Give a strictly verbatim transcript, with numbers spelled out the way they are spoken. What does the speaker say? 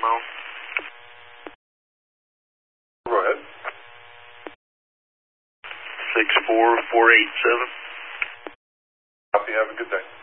Mount. Go ahead. six four four eight seven. Copy. Have a good day.